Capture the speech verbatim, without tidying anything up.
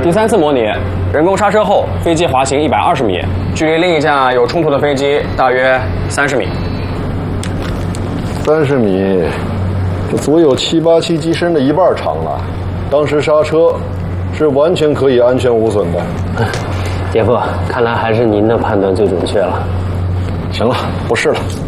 第三次模拟，人工刹车后，飞机滑行一百二十米，距离另一架有冲突的飞机大约三十米。 三十米，这足有七八七机身的一半长了。当时刹车是完全可以安全无损的。 姐夫，看来还是您的判断最准确了。 行了，不是了。